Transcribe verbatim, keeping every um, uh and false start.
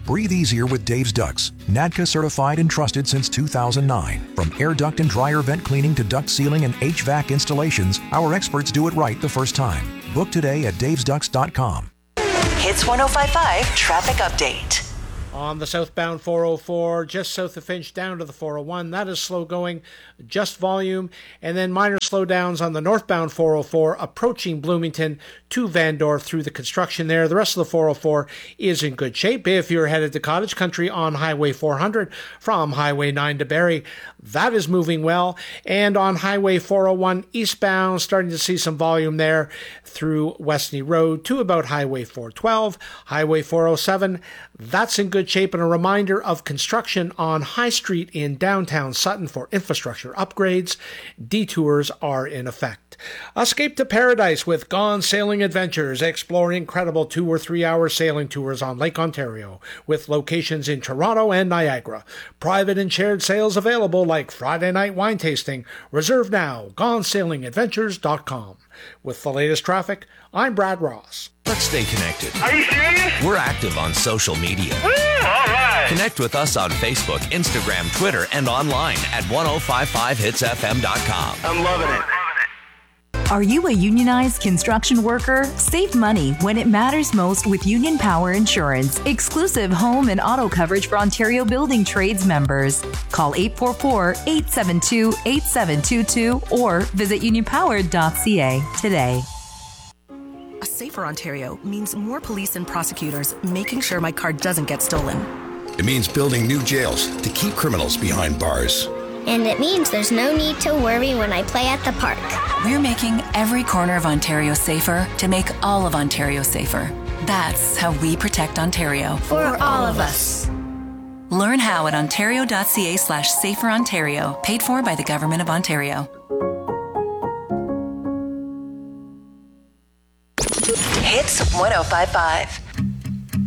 Breathe easier with Dave's Ducts. N A D C A certified and trusted since two thousand nine. From air duct and dryer vent cleaning to duct sealing and H V A C installations, our experts do it right the first time. Book today at daves ducts dot com. Hits one oh five point five Traffic Update. On the southbound four oh four, just south of Finch down to the four oh one, that is slow going, just volume. And then minor slowdowns on the northbound four oh four, approaching Bloomington to Vandorf through the construction there. The rest of the four oh four is in good shape. If you're headed to Cottage Country on Highway four hundred from Highway nine to Barrie, that is moving well. And on Highway four oh one eastbound, starting to see some volume there through Westney Road to about Highway four twelve. Highway four oh seven, that's in good shape, and a reminder of construction on High Street in downtown Sutton for infrastructure upgrades. Detours are in effect. Escape to paradise with Gone Sailing Adventures. Explore incredible two or three hour sailing tours on Lake Ontario with locations in Toronto and Niagara. Private and shared sails available like Friday night wine tasting. Reserve now. gone sailing adventures dot com. With the latest traffic, I'm Brad Ross. Let's stay connected. Are you serious? We're active on social media. Woo, all right. Connect with us on Facebook, Instagram, Twitter, and online at ten fifty-five hits f m dot com. I'm loving it. Are you a unionized construction worker? Save money when it matters most with Union Power Insurance. Exclusive home and auto coverage for Ontario Building Trades members. Call eight four four, eight seven two, eight seven two two or visit union power dot c a today. A safer Ontario means more police and prosecutors making sure my car doesn't get stolen. It means building new jails to keep criminals behind bars. And it means there's no need to worry when I play at the park. We're making every corner of Ontario safer to make all of Ontario safer. That's how we protect Ontario. For all of us. Learn how at ontario dot c a slash safer Ontario. Paid for by the Government of Ontario. Hits one oh five point five.